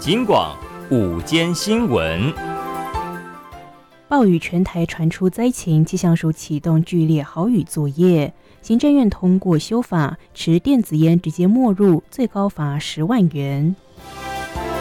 金广午间新闻。 暴雨全台传出灾情，气象署启动剧烈豪雨作业。行政院通过修法，持电子烟直接没入，最高罚10万元。